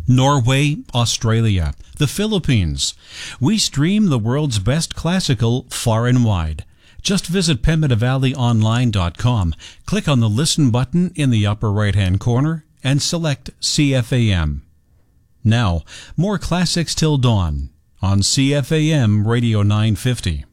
Norway, Australia, the Philippines. We stream the world's best classical far and wide. Just visit PembinaValleyOnline.com, click on the Listen button in the upper right-hand corner, and select CFAM. Now, more classics till dawn on CFAM Radio 950.